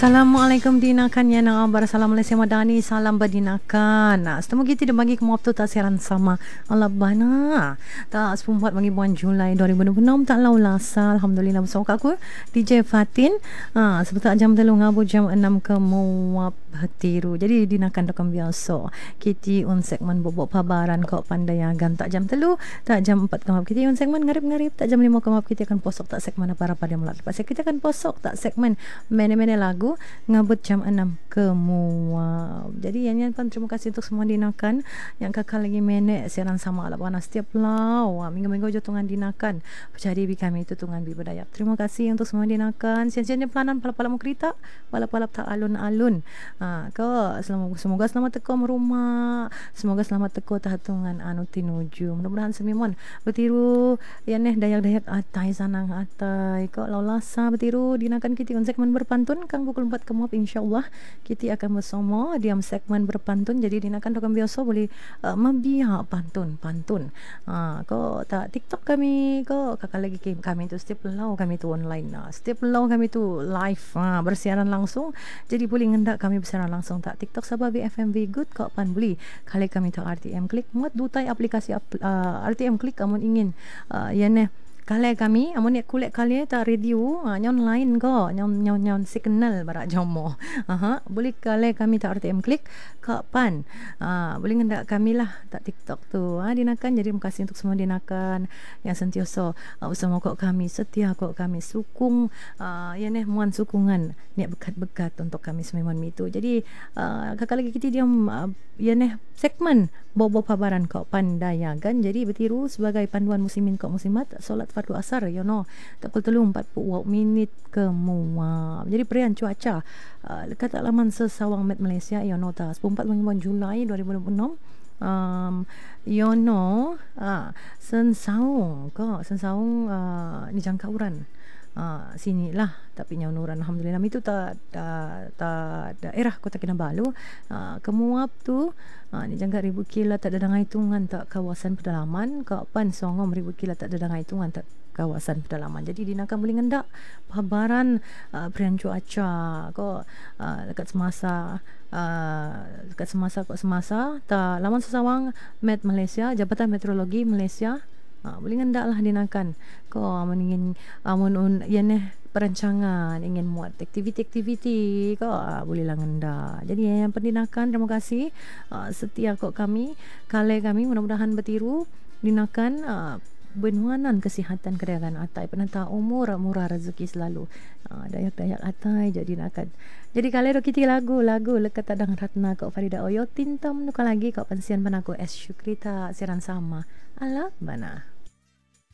Assalamualaikum dinakan ya na abar salam Malaysia madani salam badinakan. Setemu kita dia bagi kemu tu tak siaran sama Allah bana. Tak 14 bagi bulan Julai 2026 tak laulasa alhamdulillah bersama aku DJ Fatin. Sebentar jam 3 ngabu jam 6 ke muap hatiru. Jadi dinakan dokam biasa. Kita un segmen bobok pabaran kok pandayagan tak jam 3 tak jam 4 ke muap kita un segmen ngarip-ngarip tak jam 5 ke muap kita akan posok tak segmen apa pada melat. Pasal kita akan posok tak segmen mene-mene lagu ngabut jam 6 ke muap. Jadi yang pun terima kasih untuk semua dinakan yang kakak lagi menek siaran sama ala panas setiap lau minggu-minggu jotungan dinakan percaya bi kami itu tungan bi berdayak. Terima kasih untuk semua dinakan sian-siannya pelanan palap-palap mukrita palap-palap tak alun-alun. Semoga selamat teko merumah, semoga selamat teko tahatungan anu tinuju. Mudah-mudahan semimon betiru ya neh dayak-dayak atai sanang atai kok laulasa betiru dinakan kita segmen berpantun kang pukul 4 ke muap insyaallah kita akan bersama diam segmen berpantun. Jadi dinakan dokam biasa boleh membiak pantun kok tak TikTok kami kok kakak lagi kami tu setiap lau kami tu online setiap lau kami tu live bersiaran langsung. Jadi boleh ngendak kami bersiaran langsung tak TikTok sabah BFM good kok pan beli kali kami tak RTM klik muat dutai aplikasi RTM klik kamu ingin ya neh kali kami amun nek kulek kali tak radio nyon lain ko nyon signal barak jomo boleh kali kami tak RTM klik kapan boleh ngendak kami lah tak TikTok tu dinakan. Jadi terima kasih untuk semua dinakan yang sentiasa bersama kok kami setia kok kami sukung ya neh muan sukungan niat bekat-bekat untuk kami sememon mitu. Jadi kakak lagi kita diam ya neh segmen bobo pabaran kok pandayagan. Jadi bertiru sebagai panduan muslimin kok muslimat solat fardu asar you know tak pukul 3:40 minit ke muap. Jadi perian cuaca dekat laman sesawang Met Malaysia you know tak 14 bulan Julai 2026 you know sensaung ni jangkauan sini lah tapi nyaunuran alhamdulillah itu tak daerah Kota Kinabalu kemuap tu ni jangka 1000 kilo tak ada hitungan tak kawasan pedalaman kapan songom 1000 kilo tak ada hitungan tak kawasan pedalaman. Jadi dinakan boleh ngendak pabaran perian cuaca kok dekat semasa tak laman sesawang Met Malaysia Jabatan Meteorologi Malaysia boleh ngendak lah dinakan kok ingin ya neh perancangan ingin muat aktiviti kok boleh lah ngendak. Jadi yang pendinakan terima kasih setia kok kami kali kami mudah-mudahan bertiru dinakan benuanan kesihatan kedayangan atai penata umur murah rezeki selalu dayak-dayak atai jadi nakan. Jadi kalau kita lagu lekat tadang ratna kok Farida Oyo tintam nuka lagi kok pensian panaku S Syukrita siaran sama ala bana.